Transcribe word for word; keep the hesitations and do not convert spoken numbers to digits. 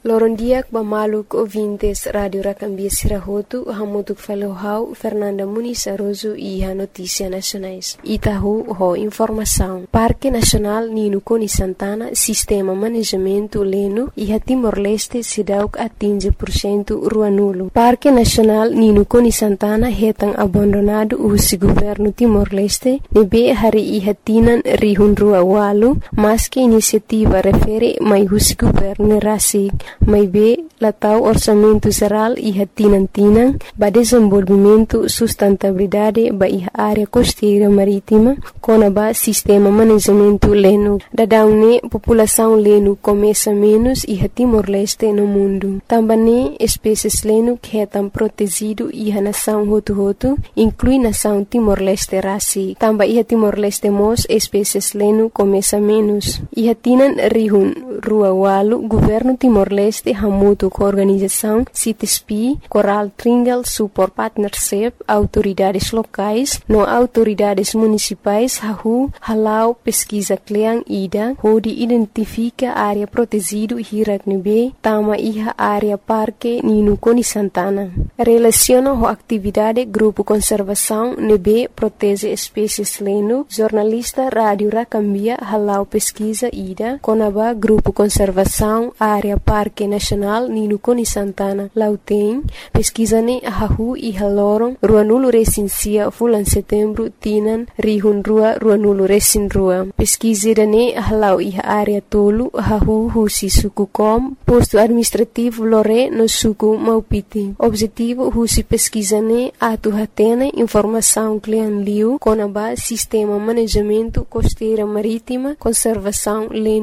Lorondiak bamaluk ouvintes Radio Racambia Sirahotu, hamutuk falohau Fernanda Muniz Aroso e a Notícia Nacionais. Itahu ho informação. Parque Nacional Nino Coni Santana, Sistema Manejamento Leno e a Timor-Leste Sidauk atinge por cento rua nulo. Parque Nacional Nino Coni Santana retang abandonado o governo Timor-Leste, nebe hari e hatinan rihun rua walu, mas que iniciativa refere mai o governo rasig. Mai be latau orçamento geral e hatinantinan ba desenvolvimento sustentabilidade ba iha área costeira marítima kona ba sistema manejamento leno. Dadaune população leno começa menos e Timor-Leste no mundo. Também espécies leno que estão protegido e a nação hotu-hotu inclui nação Timor-Leste raci. Também iha Timor-Leste mos espécies leno começa menos. Iha tinan rihun rua walu governo Timor-Leste hamutu com organização C I T S P, Coral Tringal Support Partnership, autoridades locais, no autoridades municipais, hahu, halau pesquisa kleang ida, onde identifica área protegido hiraknebe, tama iha área parque Nino Coni Santana. Relaciona a atividade grupo conservação nebe protege espécies leno, jornalista Rádio Racambia halau pesquisa ida, conaba grupo conservação área parque Nacional Nino Coni Santana. Lauteng, pesquisane hahu e haloron, rua nulo recensia fulan setembro tinan rihun rua rua nulo recin rua. Pesquisirane halau e área tolu hahu husi suku kom, posto administrativo lore no suku maupiti. Objetivo husi pesquisane atu hatene informação clean liu, conaba sistema manejamento costeira marítima, conservação leno